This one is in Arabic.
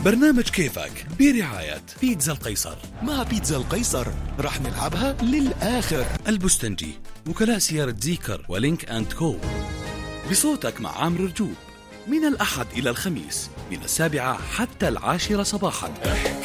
برنامج كيفك برعاية بيتزا القيصر. مع بيتزا القيصر رح نلعبها للآخر. البستنجي، وكلاء سيارة زيكر ولينك أند كو. بصوتك مع عامر رجوب، من الأحد إلى الخميس من 7 حتى 10 صباحا.